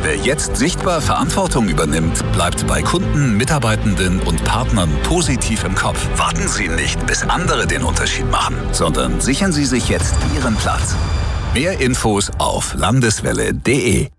Wer jetzt sichtbar Verantwortung übernimmt, bleibt bei Kunden, Mitarbeitenden und Partnern positiv im Kopf. Warten Sie nicht, bis andere den Unterschied machen, sondern sichern Sie sich jetzt Ihren Platz. Mehr Infos auf landeswelle.de.